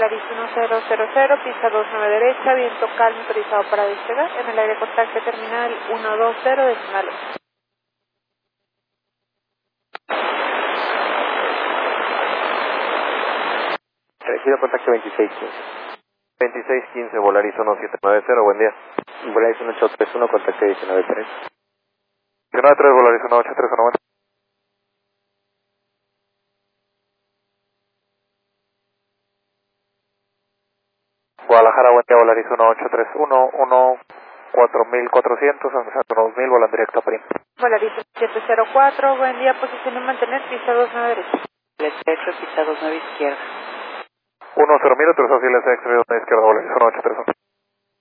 Volaris 1000, pista 29 derecha, viento calmo autorizado para despegar, en el aire contacto terminal 120 decimal 8. Recibo contacto 2615. 2615, Volaris 1790, buen día. Volaris 1831, contacto 193. 193, Volaris 1831. Guadalajara, buen día, Volaris 1831, 14400, San 2000, volan directo a Prim. Volaris 704, buen día, posición en mantener, pista 29 derecha. Derecho, pista 29 izquierda. 10.000, autorización exterior de izquierda, Volaris 1831.